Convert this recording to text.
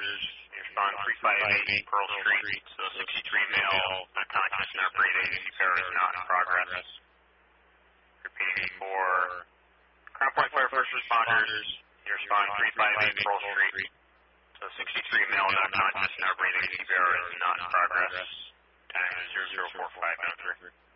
responders. Respond 358 Pearl Street. So 63 male, not conscious, not breathing. CPR is not in progress. Repeating for Crown Point Fire first responders. You respond 358 Pearl Street. So 63 male, not conscious, not breathing. CPR is not in progress. Time is 004593.